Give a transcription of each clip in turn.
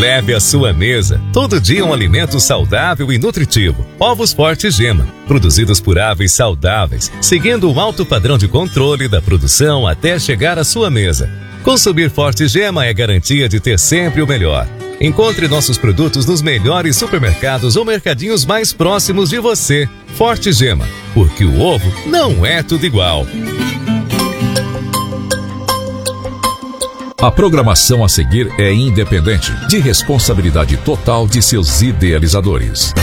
Leve à sua mesa todo dia um alimento saudável e nutritivo. Ovos Forte Gema, produzidos por aves saudáveis, seguindo um alto padrão de controle da produção até chegar à sua mesa. Consumir Forte Gema é garantia de ter sempre o melhor. Encontre nossos produtos nos melhores supermercados ou mercadinhos mais próximos de você. Forte Gema, porque o ovo não é tudo igual. A programação a seguir é independente, de responsabilidade total de seus idealizadores.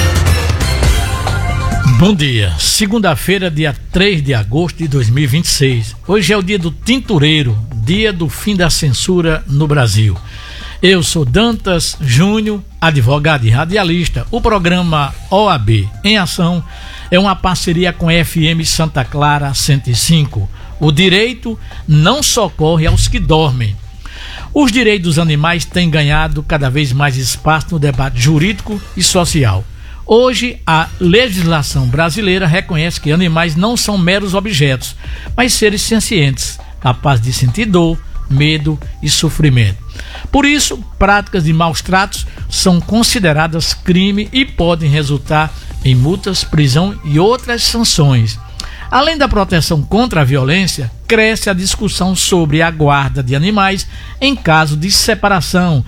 Bom dia, segunda-feira, dia 3 de agosto de 2026. Hoje é o dia do tintureiro, dia do fim da censura no Brasil. Eu sou Dantas Júnior, advogado e radialista. O programa OAB em Ação é uma parceria com a FM Santa Clara 105. O direito não socorre aos que dormem. Os direitos dos animais têm ganhado cada vez mais espaço no debate jurídico e social. Hoje, a legislação brasileira reconhece que animais não são meros objetos, mas seres sencientes, capazes de sentir dor, medo e sofrimento. Por isso, práticas de maus tratos são consideradas crime e podem resultar em multas, prisão e outras sanções. Além da proteção contra a violência, cresce a discussão sobre a guarda de animais em caso de separação.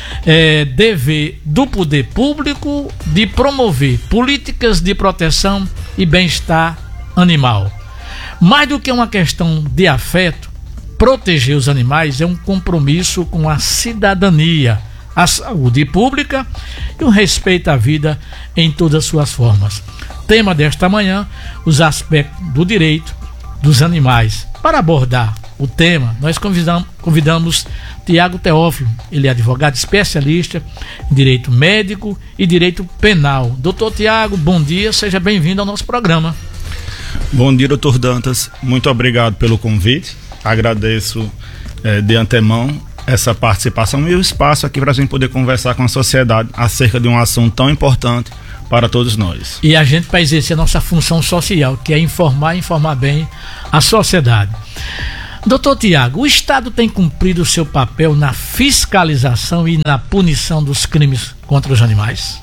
Dever do poder público de promover políticas de proteção e bem-estar animal. Mais do que uma questão de afeto, proteger os animais é um compromisso com a cidadania, a saúde pública e o respeito à vida em todas as suas formas. Tema desta manhã, os aspectos do direito dos animais. Para abordar o tema, nós convidamos Tiago Teófilo. Ele é advogado especialista em direito médico e direito penal. Doutor Tiago, bom dia, seja bem-vindo ao nosso programa. Bom dia, doutor Dantas. Muito obrigado pelo convite. Agradeço de antemão essa participação e o espaço aqui para a gente poder conversar com a sociedade acerca de um assunto tão importante para todos nós. E a gente, para exercer a nossa função social, que é informar e informar bem a sociedade. Doutor Tiago, o Estado tem cumprido o seu papel na fiscalização e na punição dos crimes contra os animais?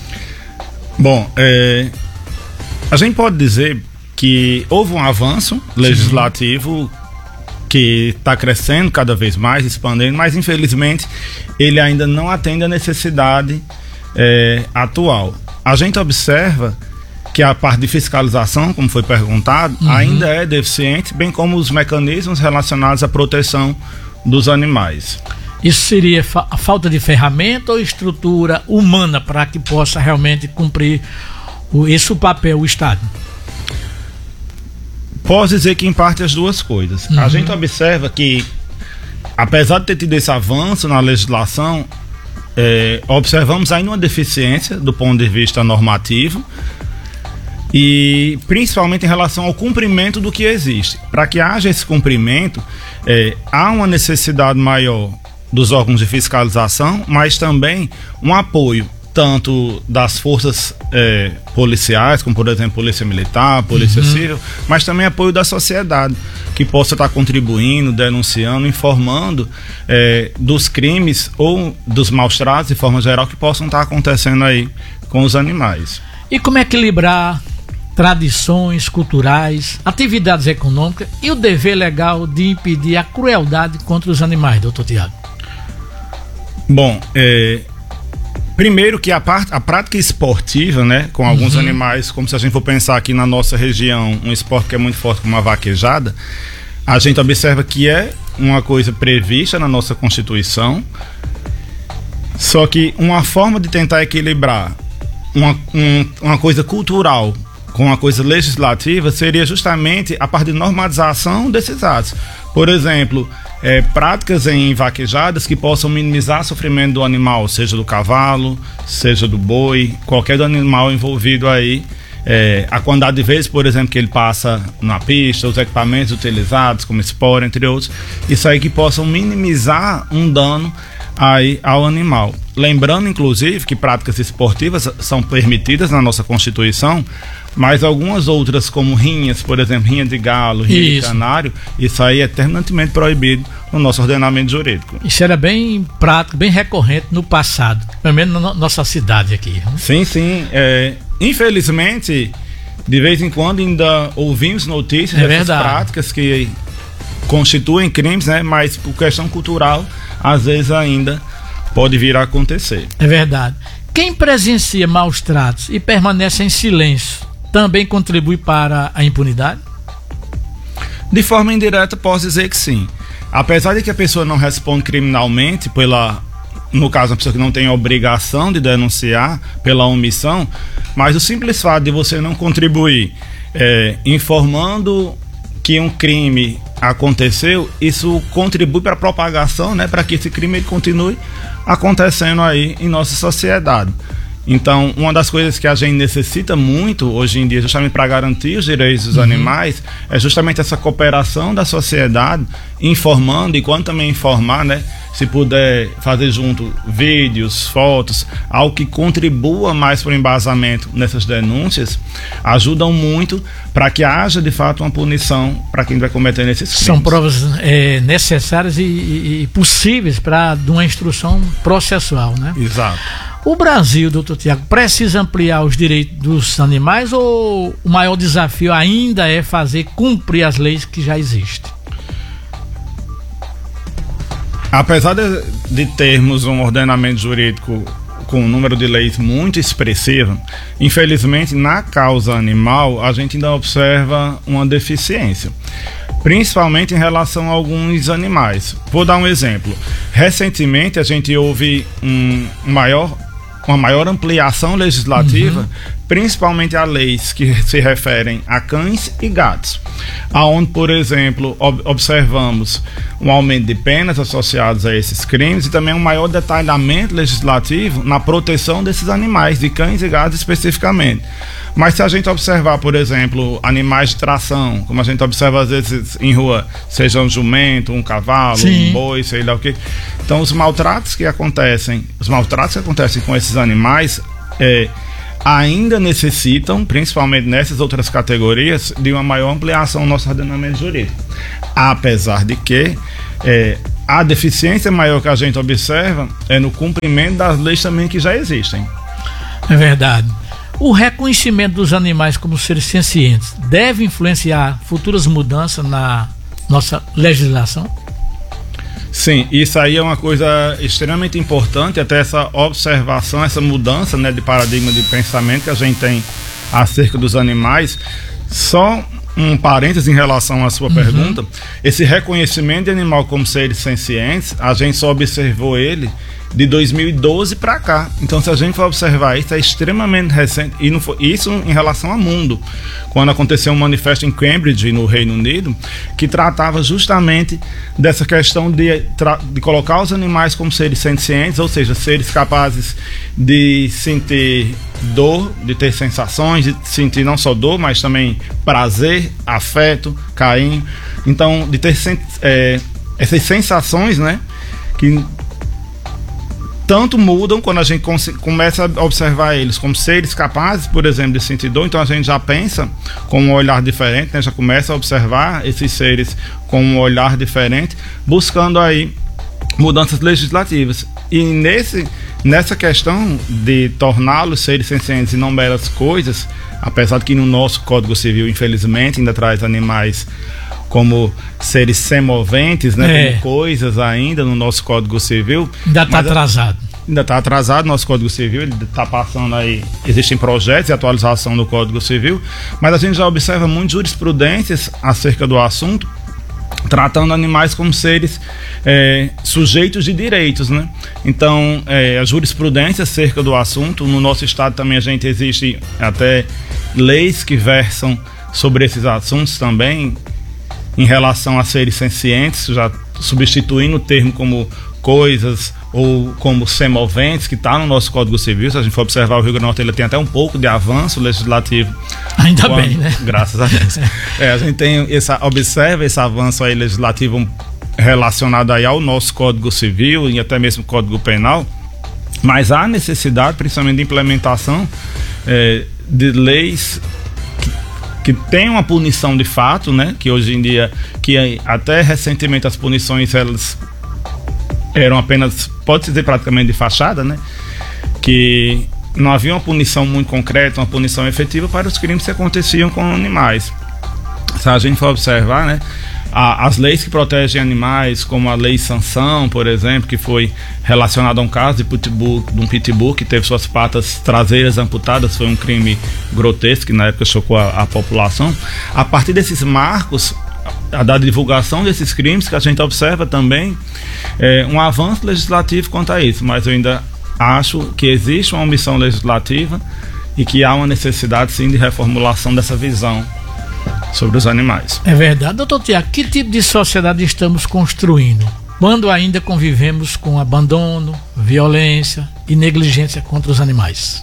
Bom, a gente pode dizer que houve um avanço legislativo que está crescendo cada vez mais, expandindo, mas infelizmente ele ainda não atende à necessidade atual. A gente observa que a parte de fiscalização, como foi perguntado, ainda é deficiente, bem como os mecanismos relacionados à proteção dos animais. Isso seria a falta de ferramenta ou estrutura humana para que possa realmente cumprir esse papel, o Estado? Posso dizer que em parte as duas coisas. A gente observa que, apesar de ter tido esse avanço na legislação, observamos ainda uma deficiência do ponto de vista normativo e principalmente em relação ao cumprimento do que existe. Para que haja esse cumprimento, há uma necessidade maior dos órgãos de fiscalização, mas também um apoio tanto das forças policiais, como por exemplo Polícia Militar, Polícia Civil, mas também apoio da sociedade, que possa estar contribuindo, denunciando, informando dos crimes ou dos maus tratos de forma geral que possam estar acontecendo aí com os animais. E como equilibrar tradições culturais, atividades econômicas e o dever legal de impedir a crueldade contra os animais, doutor Tiago? Bom, primeiro que a prática esportiva, né, com alguns animais, como se a gente for pensar aqui na nossa região, um esporte que é muito forte como a vaquejada, a gente observa que é uma coisa prevista na nossa Constituição, só que uma forma de tentar equilibrar uma coisa cultural com uma coisa legislativa seria justamente a parte de normalização desses atos. Por exemplo, práticas em vaquejadas que possam minimizar o sofrimento do animal, seja do cavalo, seja do boi, qualquer do animal envolvido aí, a quantidade de vezes, por exemplo, que ele passa na pista, os equipamentos utilizados, como espora, entre outros, isso aí que possam minimizar um dano aí ao animal. Lembrando, inclusive, que práticas esportivas são permitidas na nossa Constituição, mas algumas outras, como rinhas, por exemplo, rinha de galo, rinha de canário, isso aí é terminantemente proibido no nosso ordenamento jurídico. Isso era bem prático, bem recorrente no passado, pelo menos na nossa cidade aqui. Sim. Infelizmente, de vez em quando ainda ouvimos notícias dessas práticas que constituem crimes, né? Mas por questão cultural, às vezes ainda pode vir a acontecer. É verdade. Quem presencia maus tratos e permanece em silêncio também contribui para a impunidade? De forma indireta, posso dizer que sim. Apesar de que a pessoa não responde criminalmente no caso, uma pessoa que não tem a obrigação de denunciar pela omissão, mas o simples fato de você não contribuir informando que um crime aconteceu, isso contribui para a propagação, né, para que esse crime continue acontecendo aí em nossa sociedade. Então, uma das coisas que a gente necessita muito hoje em dia, justamente para garantir os direitos dos animais, é justamente essa cooperação da sociedade, informando, e quando também informar, né, se puder fazer junto vídeos, fotos, algo que contribua mais para o embasamento nessas denúncias, ajudam muito para que haja de fato uma punição para quem vai cometer esses crimes. São provas necessárias e possíveis para uma instrução processual, né? Exato. O Brasil, doutor Tiago, precisa ampliar os direitos dos animais ou o maior desafio ainda é fazer cumprir as leis que já existem? Apesar de termos um ordenamento jurídico com um número de leis muito expressivo, infelizmente na causa animal a gente ainda observa uma deficiência, principalmente em relação a alguns animais. Vou dar um exemplo. Recentemente a gente houve uma maior ampliação legislativa, principalmente a leis que se referem a cães e gatos, aonde, por exemplo, observamos um aumento de penas associadas a esses crimes e também um maior detalhamento legislativo na proteção desses animais, de cães e gatos especificamente. Mas se a gente observar, por exemplo, animais de tração, como a gente observa às vezes em rua, seja um jumento, um cavalo, Sim. um boi, sei lá o que. Então os maltratos que acontecem com esses animais ainda necessitam, principalmente nessas outras categorias, de uma maior ampliação no nosso ordenamento jurídico. Apesar de que a deficiência maior que a gente observa é no cumprimento das leis também que já existem. É verdade. O reconhecimento dos animais como seres sencientes deve influenciar futuras mudanças na nossa legislação? Sim, isso aí é uma coisa extremamente importante, até essa observação, essa mudança, né, de paradigma de pensamento que a gente tem acerca dos animais. Só um parêntese em relação à sua pergunta, esse reconhecimento de animal como seres sencientes, a gente só observou ele de 2012 para cá. Então, se a gente for observar isso, é extremamente recente, e não foi isso em relação ao mundo. Quando aconteceu um manifesto em Cambridge, no Reino Unido, que tratava justamente dessa questão de colocar os animais como seres sencientes, ou seja, seres capazes de sentir dor, de ter sensações, de sentir não só dor, mas também prazer, afeto, carinho. Então, de ter essas sensações, né, que tanto mudam quando a gente começa a observar eles como seres capazes, por exemplo, de sentir dor. Então a gente já pensa com um olhar diferente, né? Já começa a observar esses seres com um olhar diferente, buscando aí mudanças legislativas. E nessa questão de torná-los seres sencientes e não meras coisas, apesar de que no nosso Código Civil, infelizmente, ainda traz animais como seres semoventes, né? Como coisas ainda no nosso Código Civil. Ainda está atrasado. Ainda está atrasado nosso Código Civil, ele está passando aí, existem projetos de atualização do Código Civil, mas a gente já observa muitas jurisprudências acerca do assunto, tratando animais como seres sujeitos de direitos, né? Então, a jurisprudência acerca do assunto, no nosso estado também existe até leis que versam sobre esses assuntos também, em relação a seres sencientes, já substituindo o termo como coisas ou como semoventes, que está no nosso Código Civil. Se a gente for observar, o Rio Grande do Norte ele tem até um pouco de avanço legislativo. Ainda bem, né? Graças a Deus. A gente tem observa esse avanço aí legislativo relacionado aí ao nosso Código Civil e até mesmo Código Penal, mas há necessidade, principalmente de implementação de leis que tem uma punição de fato, né? Que hoje em dia, que até recentemente as punições elas eram apenas, pode-se dizer, praticamente de fachada, né? Que não havia uma punição muito concreta, uma punição efetiva para os crimes que aconteciam com animais. Se a gente for observar, né? As leis que protegem animais, como a lei Sanção, por exemplo, que foi relacionada a um caso de um pitbull que teve suas patas traseiras amputadas, foi um crime grotesco que na época chocou a população. A partir desses marcos, da divulgação desses crimes, que a gente observa também um avanço legislativo quanto a isso, mas eu ainda acho que existe uma omissão legislativa e que há uma necessidade sim de reformulação dessa visão sobre os animais. É verdade. Doutor Tiago, que tipo de sociedade estamos construindo quando ainda convivemos com abandono, violência e negligência contra os animais?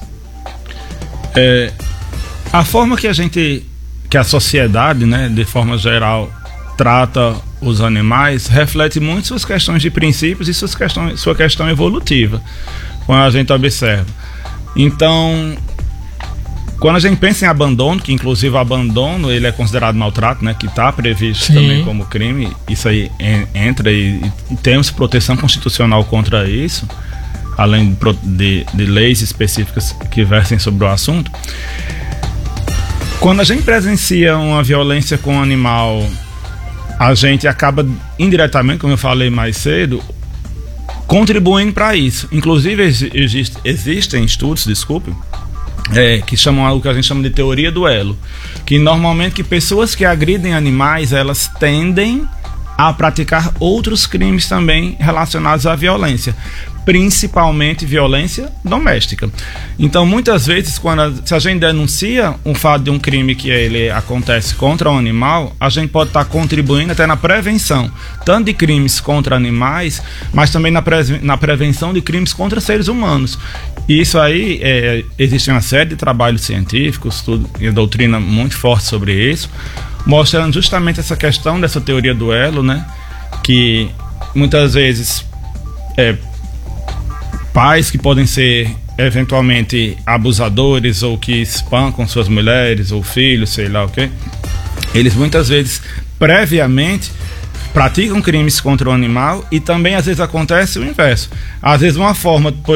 A forma que a sociedade, né, de forma geral, trata os animais reflete muito suas questões de princípios e sua questão evolutiva, quando a gente observa. Então, quando a gente pensa em abandono, que inclusive o abandono ele é considerado maltrato, né, que está previsto também como crime, isso aí entra e temos proteção constitucional contra isso, além de leis específicas que versem sobre o assunto. Quando a gente presencia uma violência com o animal, a gente acaba indiretamente, como eu falei mais cedo, contribuindo para isso. Inclusive existem estudos, que chamam algo que a gente chama de teoria do elo, que normalmente que pessoas que agridem animais, elas tendem a praticar outros crimes também relacionados à violência, principalmente violência doméstica. Então, muitas vezes, se a gente denuncia um fato de um crime que ele acontece contra um animal, a gente pode estar contribuindo até na prevenção, tanto de crimes contra animais, mas também na prevenção de crimes contra seres humanos. E isso aí, existe uma série de trabalhos científicos, e doutrina muito forte sobre isso, mostrando justamente essa questão dessa teoria do elo, né? Que muitas vezes pais que podem ser eventualmente abusadores ou que espancam suas mulheres ou filhos, sei lá o quê, eles muitas vezes previamente praticam crimes contra o animal e também às vezes acontece o inverso. Às vezes uma forma, por